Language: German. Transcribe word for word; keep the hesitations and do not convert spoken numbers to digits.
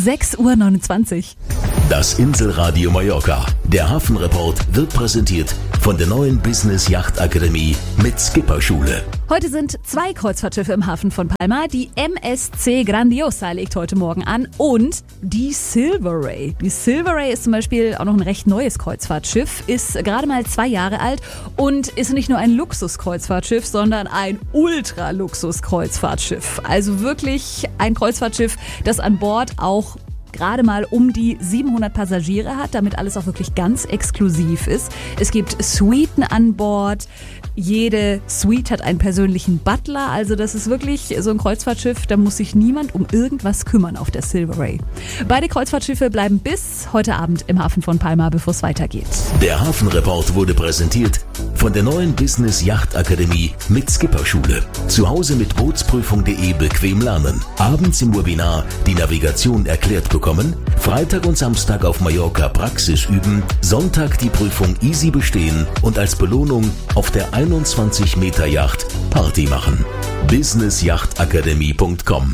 sechs Uhr neunundzwanzig. Das Inselradio Mallorca. Der Hafenreport wird präsentiert von der neuen Business Yacht Akademie mit Skipperschule. Heute sind zwei Kreuzfahrtschiffe im Hafen von Palma. Die M S C Grandiosa legt heute Morgen an und die Silver Ray. Die Silver Ray ist zum Beispiel auch noch ein recht neues Kreuzfahrtschiff, ist gerade mal zwei Jahre alt und ist nicht nur ein Luxuskreuzfahrtschiff, sondern ein Ultra-Luxus-Kreuzfahrtschiff. Also wirklich ein Kreuzfahrtschiff, das an Bord auch gerade mal um die siebenhundert Passagiere hat, damit alles auch wirklich ganz exklusiv ist. Es gibt Suiten an Bord. Jede Suite hat einen persönlichen Butler. Also das ist wirklich so ein Kreuzfahrtschiff, da muss sich niemand um irgendwas kümmern auf der Silver Ray. Beide Kreuzfahrtschiffe bleiben bis heute Abend im Hafen von Palma, bevor es weitergeht. Der Hafenreport wurde präsentiert von der neuen Business Yacht Akademie mit Skipperschule. Zu Hause mit Bootsprüfung punkt de bequem lernen. Abends im Webinar die Navigation erklärt bekommen. Freitag und Samstag auf Mallorca Praxis üben. Sonntag die Prüfung easy bestehen und als Belohnung auf der einundzwanzig Meter Yacht Party machen. business yacht akademie punkt com